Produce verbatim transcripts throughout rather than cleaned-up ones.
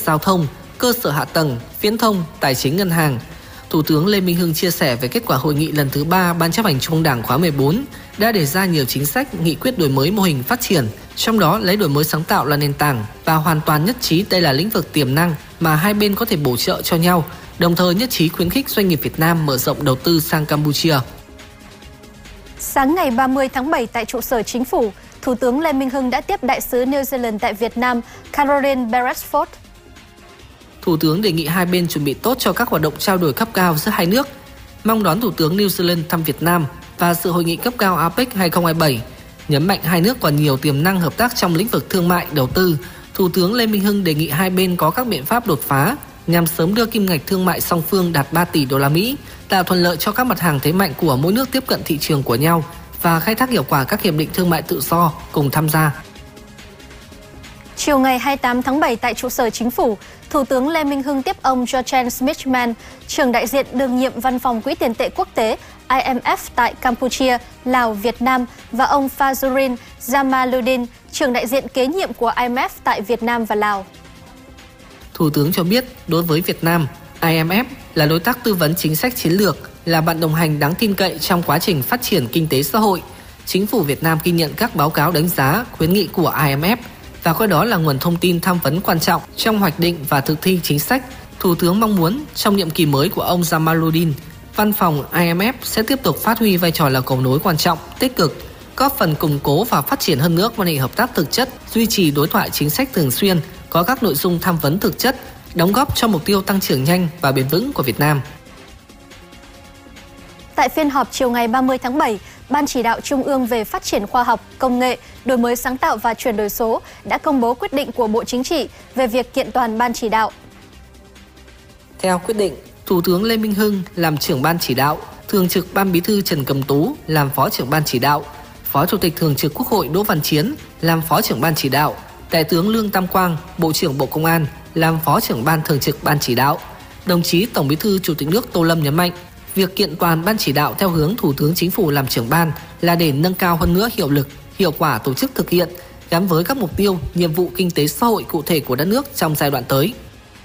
giao thông, cơ sở hạ tầng, viễn thông, tài chính ngân hàng. Thủ tướng Lê Minh Hưng chia sẻ về kết quả hội nghị lần thứ ba Ban chấp hành Trung ương Đảng khóa mười bốn đã đề ra nhiều chính sách, nghị quyết đổi mới mô hình phát triển, trong đó lấy đổi mới sáng tạo là nền tảng và hoàn toàn nhất trí đây là lĩnh vực tiềm năng mà hai bên có thể bổ trợ cho nhau, đồng thời nhất trí khuyến khích doanh nghiệp Việt Nam mở rộng đầu tư sang Campuchia. Sáng ngày ba mươi tháng bảy tại trụ sở Chính phủ, Thủ tướng Lê Minh Hưng đã tiếp đại sứ New Zealand tại Việt Nam, Caroline Beresford. Thủ tướng đề nghị hai bên chuẩn bị tốt cho các hoạt động trao đổi cấp cao giữa hai nước, mong đón Thủ tướng New Zealand thăm Việt Nam và dự hội nghị cấp cao a pếch hai không hai bảy, nhấn mạnh hai nước còn nhiều tiềm năng hợp tác trong lĩnh vực thương mại, đầu tư. Thủ tướng Lê Minh Hưng đề nghị hai bên có các biện pháp đột phá nhằm sớm đưa kim ngạch thương mại song phương đạt ba tỷ đô la Mỹ, tạo thuận lợi cho các mặt hàng thế mạnh của mỗi nước tiếp cận thị trường của nhau và khai thác hiệu quả các hiệp định thương mại tự do cùng tham gia. Chiều ngày hai mươi tám tháng bảy tại trụ sở Chính phủ, Thủ tướng Lê Minh Hưng tiếp ông Georgen Schmidt-Man, trưởng đại diện đương nhiệm Văn phòng Quỹ tiền tệ quốc tế I M F tại Campuchia, Lào, Việt Nam và ông Fazludin Jamaluddin, trưởng đại diện kế nhiệm của I M F tại Việt Nam và Lào. Thủ tướng cho biết, đối với Việt Nam, I M F là đối tác tư vấn chính sách chiến lược, là bạn đồng hành đáng tin cậy trong quá trình phát triển kinh tế xã hội. Chính phủ Việt Nam ghi nhận các báo cáo đánh giá, khuyến nghị của I M F và coi đó là nguồn thông tin tham vấn quan trọng trong hoạch định và thực thi chính sách. Thủ tướng mong muốn trong nhiệm kỳ mới của ông Jamaluddin, Văn phòng I M F sẽ tiếp tục phát huy vai trò là cầu nối quan trọng, tích cực, góp phần củng cố và phát triển hơn nữa quan hệ hợp tác thực chất, duy trì đối thoại chính sách thường xuyên, có các nội dung tham vấn thực chất, đóng góp cho mục tiêu tăng trưởng nhanh và bền vững của Việt Nam. Tại phiên họp chiều ngày ba mươi tháng bảy, Ban Chỉ đạo Trung ương về Phát triển Khoa học, Công nghệ, Đổi mới sáng tạo và chuyển đổi số đã công bố quyết định của Bộ Chính trị về việc kiện toàn Ban Chỉ đạo. Theo quyết định, Thủ tướng Lê Minh Hưng làm trưởng Ban Chỉ đạo, Thường trực Ban Bí thư Trần Cẩm Tú làm Phó trưởng Ban Chỉ đạo, Phó Chủ tịch Thường trực Quốc hội Đỗ Văn Chiến làm Phó trưởng Ban Chỉ đạo, Đại tướng Lương Tam Quang, Bộ trưởng Bộ Công an làm Phó trưởng Ban Thường trực Ban Chỉ đạo. Đồng chí Tổng Bí thư Chủ tịch nước Tô Lâm nhấn mạnh, việc kiện toàn Ban Chỉ đạo theo hướng Thủ tướng Chính phủ làm trưởng ban là để nâng cao hơn nữa hiệu lực, hiệu quả tổ chức thực hiện, gắn với các mục tiêu, nhiệm vụ kinh tế xã hội cụ thể của đất nước trong giai đoạn tới.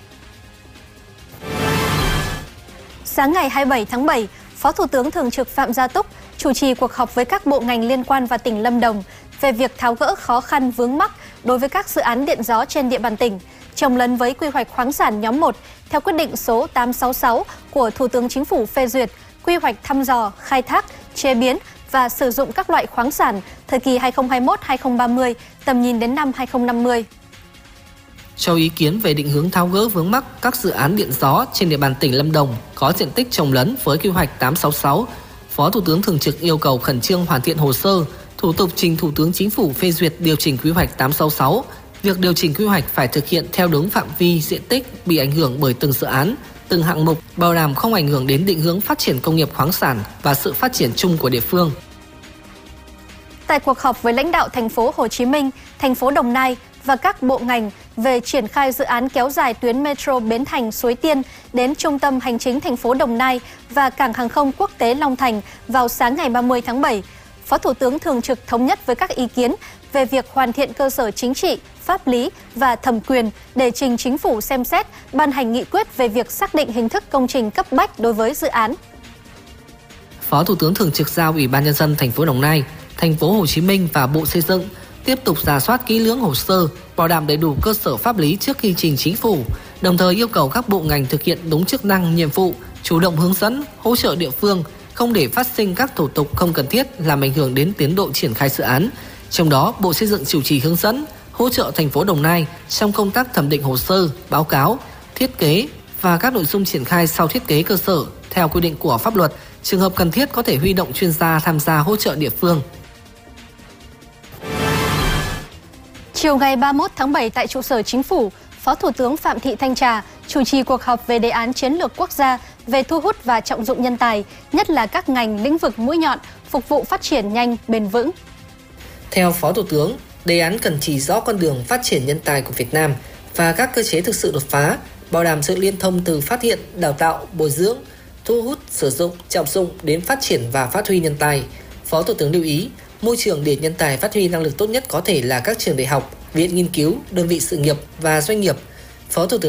Sáng ngày hai mươi bảy tháng bảy, Phó Thủ tướng Thường trực Phạm Gia Túc chủ trì cuộc họp với các bộ ngành liên quan và tỉnh Lâm Đồng về việc tháo gỡ khó khăn vướng mắc đối với các dự án điện gió trên địa bàn tỉnh, chồng lấn với quy hoạch khoáng sản nhóm một theo quyết định số tám trăm sáu mươi sáu của Thủ tướng Chính phủ phê duyệt quy hoạch thăm dò, khai thác, chế biến và sử dụng các loại khoáng sản thời kỳ hai không hai mốt đến hai không ba mươi, tầm nhìn đến năm hai không năm mươi. Cho ý kiến về định hướng tháo gỡ vướng mắc các dự án điện gió trên địa bàn tỉnh Lâm Đồng có diện tích chồng lấn với quy hoạch tám trăm sáu mươi sáu, Phó Thủ tướng Thường trực yêu cầu khẩn trương hoàn thiện hồ sơ, thủ tục trình Thủ tướng Chính phủ phê duyệt điều chỉnh quy hoạch tám trăm sáu mươi sáu. Việc điều chỉnh quy hoạch phải thực hiện theo đúng phạm vi diện tích bị ảnh hưởng bởi từng dự án, từng hạng mục, bảo đảm không ảnh hưởng đến định hướng phát triển công nghiệp khoáng sản và sự phát triển chung của địa phương. Tại cuộc họp với lãnh đạo thành phố Hồ Chí Minh, thành phố Đồng Nai và các bộ ngành về triển khai dự án kéo dài tuyến metro Bến Thành - Suối Tiên đến trung tâm hành chính thành phố Đồng Nai và cảng hàng không quốc tế Long Thành vào sáng ngày ba mươi tháng bảy, Phó Thủ tướng Thường trực thống nhất với các ý kiến về việc hoàn thiện cơ sở chính trị, pháp lý và thẩm quyền để trình Chính phủ xem xét ban hành nghị quyết về việc xác định hình thức công trình cấp bách đối với dự án. Phó Thủ tướng Thường trực giao Ủy ban Nhân dân thành phố Đồng Nai, thành phố Hồ Chí Minh và Bộ Xây dựng tiếp tục rà soát kỹ lưỡng hồ sơ, bảo đảm đầy đủ cơ sở pháp lý trước khi trình Chính phủ, đồng thời yêu cầu các bộ ngành thực hiện đúng chức năng, nhiệm vụ, chủ động hướng dẫn, hỗ trợ địa phương, không để phát sinh các thủ tục không cần thiết làm ảnh hưởng đến tiến độ triển khai dự án. Trong đó, Bộ Xây dựng chủ trì hướng dẫn, hỗ trợ thành phố Đồng Nai trong công tác thẩm định hồ sơ, báo cáo, thiết kế và các nội dung triển khai sau thiết kế cơ sở theo quy định của pháp luật. Trường hợp cần thiết có thể huy động chuyên gia tham gia hỗ trợ địa phương. Chiều ngày ba mươi mốt tháng bảy tại trụ sở Chính phủ, Phó Thủ tướng Phạm Thị Thanh Trà chủ trì cuộc họp về đề án chiến lược quốc gia về thu hút và trọng dụng nhân tài, nhất là các ngành lĩnh vực mũi nhọn, phục vụ phát triển nhanh, bền vững. Theo Phó Thủ tướng, đề án cần chỉ rõ con đường phát triển nhân tài của Việt Nam và các cơ chế thực sự đột phá, bảo đảm sự liên thông từ phát hiện, đào tạo, bồi dưỡng, thu hút, sử dụng, trọng dụng đến phát triển và phát huy nhân tài. Phó Thủ tướng lưu ý, môi trường để nhân tài phát huy năng lực tốt nhất có thể là các trường đại học, viện nghiên cứu, đơn vị sự nghiệp và doanh nghiệp. Phó Thủ tướng